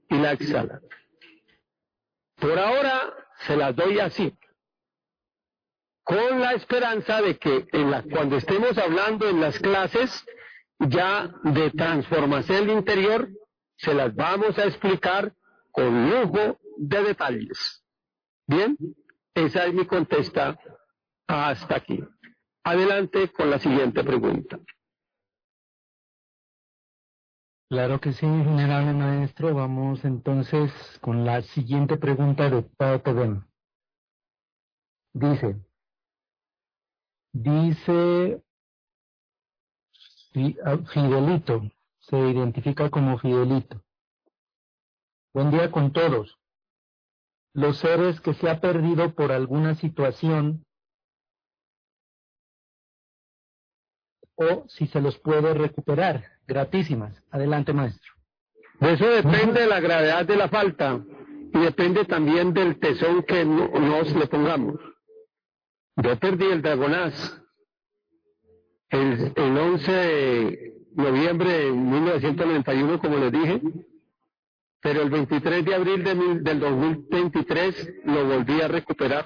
y la exhala. Por ahora se las doy así, con la esperanza de que cuando estemos hablando en las clases ya de transformación interior, se las vamos a explicar con lujo de detalles. Bien, esa es mi contesta hasta aquí. Adelante con la siguiente pregunta. Claro que sí, venerable maestro. Vamos entonces con la siguiente pregunta de Pao Tobén. Dice Fidelito, se identifica como Fidelito. Buen día con todos. Los seres que se ha perdido por alguna situación o si se los puede recuperar. Gratísimas. Adelante, maestro. De eso depende de la gravedad de la falta y depende también del tesón que nos le pongamos. Yo perdí el Dragonás el 11 de noviembre de 1991, como les dije, pero el 23 de abril del 2023 lo volví a recuperar.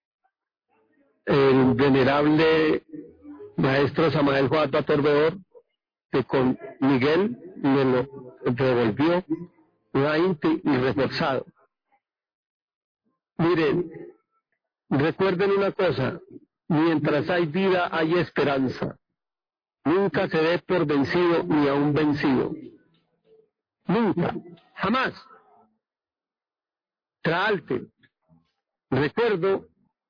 El venerable maestro Samael Joad Batorbeor, que con Miguel me lo devolvió nuevamente y reforzado. Miren, recuerden una cosa, mientras hay vida hay esperanza. Nunca se dé por vencido ni a un vencido. Nunca, jamás. Traalte. Recuerdo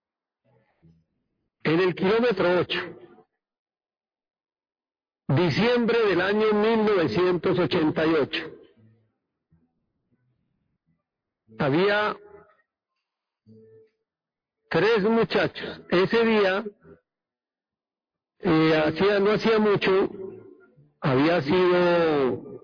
en el kilómetro 8, diciembre del año 1988. Había 3 muchachos. Ese día, no hacía mucho, había sido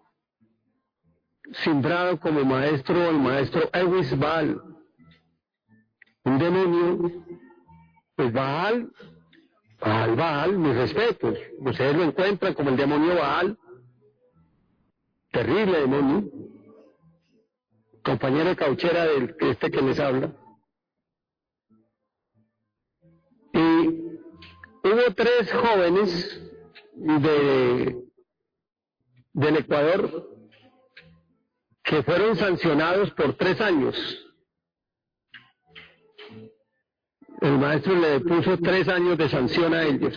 simbrado como maestro el maestro Ewis Baal, un demonio. Pues Baal, mis respetos. Ustedes lo encuentran como el demonio Baal, terrible demonio, compañero de cauchera de que les habla. Y hubo 3 jóvenes del Ecuador que fueron sancionados por 3 años. El maestro le puso 3 años de sanción a ellos.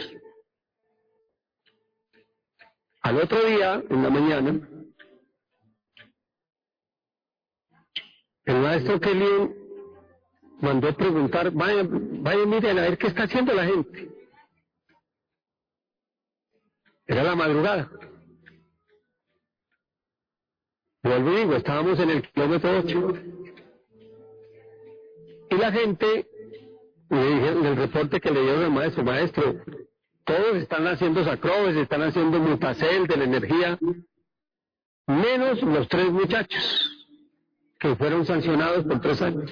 Al otro día, en la mañana, el maestro Kelly mandó preguntar, vayan, miren a ver qué está haciendo la gente. Era la madrugada. Vuelvo y digo, estábamos en el kilómetro 8. Y la gente, le dije en el reporte que le dieron al maestro, todos están haciendo sacrobes, están haciendo mutacel de la energía, menos los 3 muchachos que fueron sancionados por 3 años.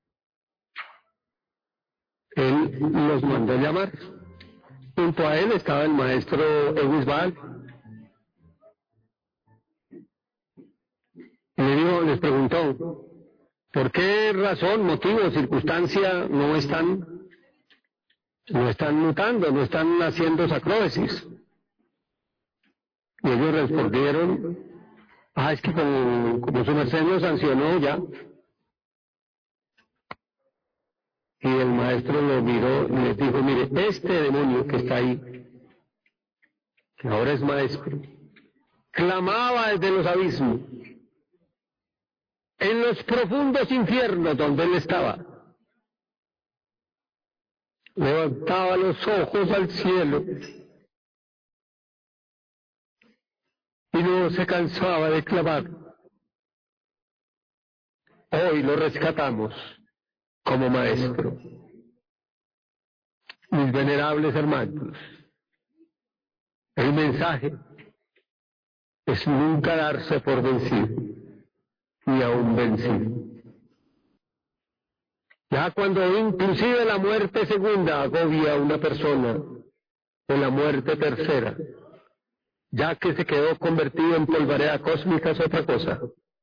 Él los mandó llamar. Junto a él estaba el maestro Ewis Baal. Y les preguntó, ¿por qué razón, motivo, circunstancia no están mutando, no están haciendo sacróbesis? Y ellos respondieron, es que como su merced nos sancionó ya. Y el maestro lo miró y les dijo, mire, este demonio que está ahí, que ahora es maestro, clamaba desde los abismos, en los profundos infiernos donde él estaba. Levantaba los ojos al cielo y no se cansaba de clamar. Hoy lo rescatamos como maestro. Mis venerables hermanos, el mensaje es nunca darse por vencido, ni aún vencido. Ya cuando inclusive la muerte segunda agobia a una persona, o la muerte tercera, ya que se quedó convertido en polvareda cósmica, es otra cosa.